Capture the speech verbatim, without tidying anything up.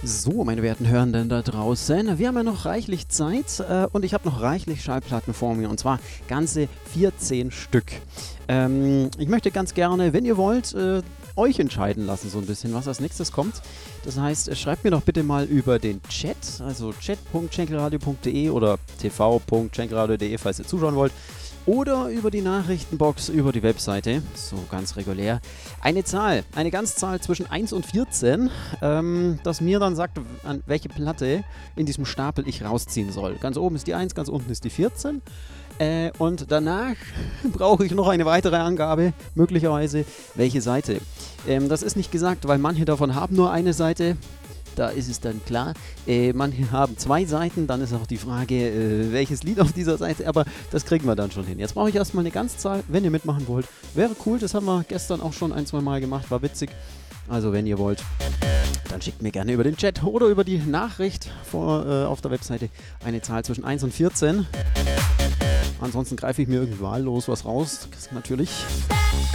So, meine werten Hörenden da draußen, wir haben ja noch reichlich Zeit äh, und ich habe noch reichlich Schallplatten vor mir, und zwar ganze vierzehn Stück. Ähm, ich möchte ganz gerne, wenn ihr wollt, äh, euch entscheiden lassen, so ein bisschen, was als nächstes kommt. Das heißt, äh, schreibt mir doch bitte mal über den Chat, also chat punkt schenkelradio punkt de oder t v punkt schenkelradio punkt de, falls ihr zuschauen wollt. Oder über die Nachrichtenbox, über die Webseite, so ganz regulär, eine Zahl, eine Ganzzahl zwischen eins und vierzehn, ähm, das mir dann sagt, an welche Platte in diesem Stapel ich rausziehen soll. Ganz oben ist die eins, ganz unten ist die vierzehn. Äh, und danach brauche ich noch eine weitere Angabe, möglicherweise welche Seite. Ähm, das ist nicht gesagt, weil manche davon haben nur eine Seite. Da ist es dann klar, äh, manche haben zwei Seiten, dann ist auch die Frage, äh, welches Lied auf dieser Seite, aber das kriegen wir dann schon hin. Jetzt brauche ich erstmal eine Ganzzahl, wenn ihr mitmachen wollt. Wäre cool, das haben wir gestern auch schon ein, zwei Mal gemacht, war witzig. Also wenn ihr wollt, dann schickt mir gerne über den Chat oder über die Nachricht vor, äh, auf der Webseite eine Zahl zwischen eins und vierzehn. Ansonsten greife ich mir irgendwie wahllos was raus, natürlich.